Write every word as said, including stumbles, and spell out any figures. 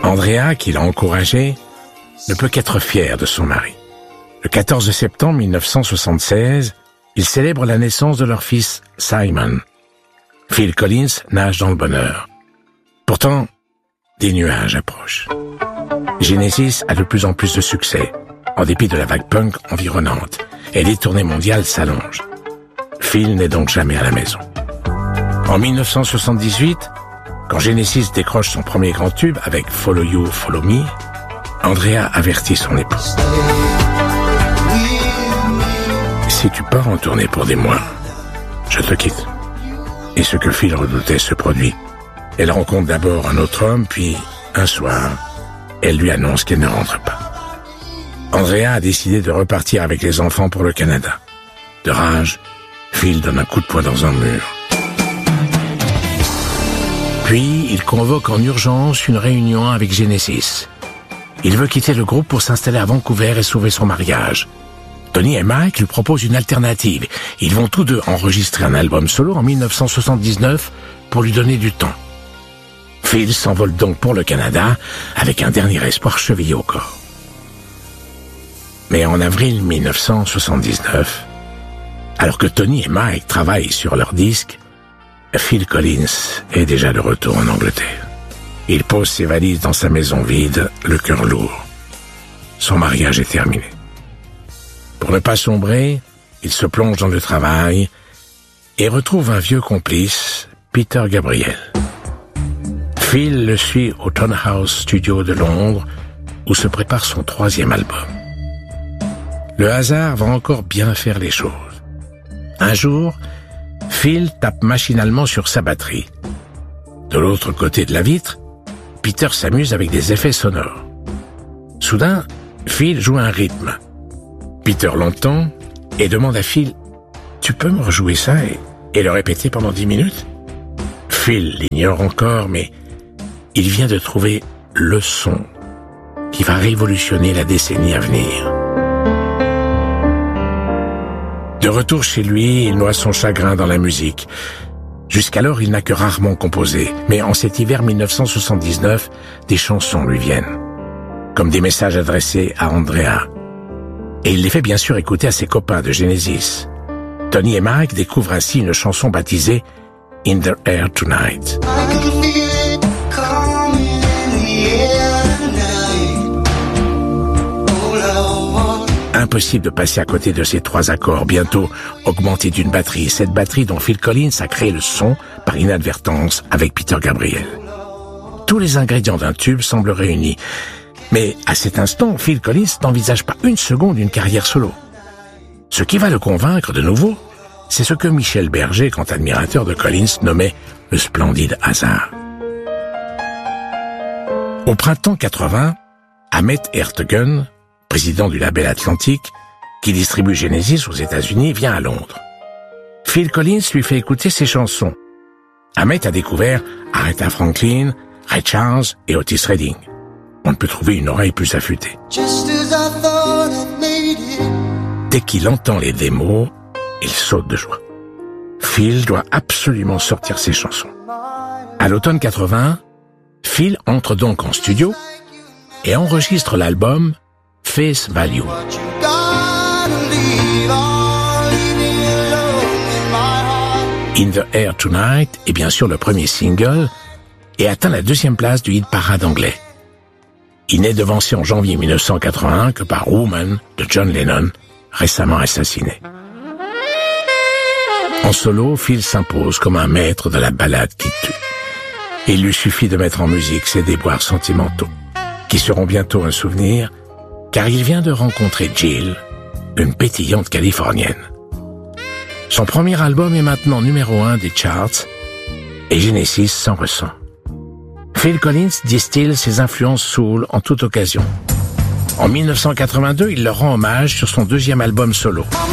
Andrea, qui l'a encouragé, ne peut qu'être fière de son mari. Le quatorze septembre mille neuf cent soixante-seize, ils célèbrent la naissance de leur fils Simon. Phil Collins nage dans le bonheur. Pourtant, des nuages approchent. Genesis a de plus en plus de succès, en dépit de la vague punk environnante, et les tournées mondiales s'allongent. Phil n'est donc jamais à la maison. En mille neuf cent soixante-dix-huit, quand Genesis décroche son premier grand tube avec Follow You, Follow Me, Andrea avertit son époux. Si tu pars en tournée pour des mois, je te quitte. Et ce que Phil redoutait se produit. Elle rencontre d'abord un autre homme, puis, un soir, elle lui annonce qu'elle ne rentre pas. Andrea a décidé de repartir avec les enfants pour le Canada. De rage, Phil donne un coup de poing dans un mur. Puis, il convoque en urgence une réunion avec Genesis. Il veut quitter le groupe pour s'installer à Vancouver et sauver son mariage. Tony et Mike lui proposent une alternative. Ils vont tous deux enregistrer un album solo en mille neuf cent soixante-dix-neuf pour lui donner du temps. Phil s'envole donc pour le Canada avec un dernier espoir chevillé au corps. Mais en avril mille neuf cent soixante-dix-neuf, alors que Tony et Mike travaillent sur leur disque, Phil Collins est déjà de retour en Angleterre. Il pose ses valises dans sa maison vide, le cœur lourd. Son mariage est terminé. Pour ne pas sombrer, il se plonge dans le travail et retrouve un vieux complice, Peter Gabriel. Phil le suit au Townhouse Studio de Londres, où se prépare son troisième album. Le hasard va encore bien faire les choses. Un jour, Phil tape machinalement sur sa batterie. De l'autre côté de la vitre, Peter s'amuse avec des effets sonores. Soudain, Phil joue un rythme. Peter l'entend et demande à Phil « Tu peux me rejouer ça et, et le répéter pendant dix minutes ?» Phil l'ignore encore, mais il vient de trouver le son qui va révolutionner la décennie à venir. De retour chez lui, il noie son chagrin dans la musique. Jusqu'alors, il n'a que rarement composé, mais en cet hiver mille neuf cent soixante-dix-neuf, des chansons lui viennent, comme des messages adressés à Andrea. Et il les fait bien sûr écouter à ses copains de Genesis. Tony et Mike découvrent ainsi une chanson baptisée « In the Air Tonight ». Impossible de passer à côté de ces trois accords, bientôt augmentés d'une batterie. Cette batterie dont Phil Collins a créé le son par inadvertance avec Peter Gabriel. Tous les ingrédients d'un tube semblent réunis. Mais à cet instant, Phil Collins n'envisage pas une seconde une carrière solo. Ce qui va le convaincre de nouveau, c'est ce que Michel Berger, grand admirateur de Collins, nommait le splendide hasard. Au printemps quatre-vingts, Ahmet Ertegun, président du label Atlantic, qui distribue Genesis aux États-Unis, vient à Londres. Phil Collins lui fait écouter ses chansons. Ahmet a découvert Aretha Franklin, Ray Charles et Otis Redding. On ne peut trouver une oreille plus affûtée. Dès qu'il entend les démos, il saute de joie. Phil doit absolument sortir ses chansons. À l'automne quatre-vingts, Phil entre donc en studio et enregistre l'album Face Value. In the Air Tonight est bien sûr le premier single et atteint la deuxième place du hit parade anglais. Il n'est devancé en janvier mille neuf cent quatre-vingt-un que par Woman de John Lennon, récemment assassiné. En solo, Phil s'impose comme un maître de la ballade qui tue. Il lui suffit de mettre en musique ses déboires sentimentaux, qui seront bientôt un souvenir, car il vient de rencontrer Jill, une pétillante californienne. Son premier album est maintenant numéro un des charts, et Genesis s'en ressent. Phil Collins distille ses influences soul en toute occasion. En mille neuf cent quatre-vingt-deux, il leur rend hommage sur son deuxième album solo.